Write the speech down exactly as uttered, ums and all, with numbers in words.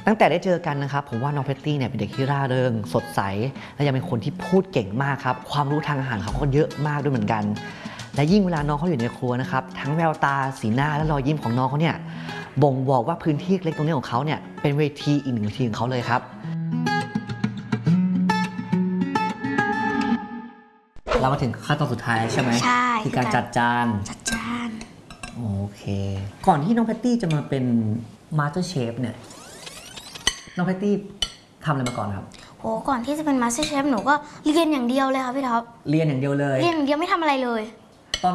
ตั้งแต่ได้เจอกันนะครับผมว่าน้องแพตตี้เนี่ยเป็นเด็กที่ร่าเริงสดใสและยังเป็นคนที่พูดเก่งมากครับความรู้ทางอาหารเขาก็เยอะมากด้วยเหมือนกันและยิ่งเวลาน้องเขาอยู่ในครัวนะครับทั้งแววตาสีหน้าและรอยยิ้มของน้องเขาเนี่ยบ่งบอกว่าพื้นที่เล็กตรงนี้ของเขาเนี่ยเป็นเวทีอีกหนึ่งเวทีของเขาเลยครับเรามาถึงขั้นตอนสุดท้ายใช่ไหมใช่คือการจัดจานจัดจานโอเคก่อนที่น้องแพตตี้จะมาเป็นมาสเตอร์เชฟเนี่ยน้องแพตตี้ทำอะไรมาก่อนครับโอ้ก่อนที่จะเป็นมาสเตอร์เชฟหนูก็เรียนอย่างเดียวเลยค่ะพี่ท็อปเรียนอย่างเดียวเลยเรียนอย่างเดียวไม่ทำอะไรเลย